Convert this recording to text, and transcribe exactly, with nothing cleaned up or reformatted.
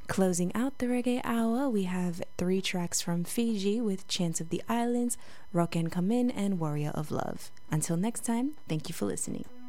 Closing out the reggae hour, we have three tracks from Fiji with Chants of the Islands, Rock and Come In, and Warrior of Love. Until next time, thank you for listening.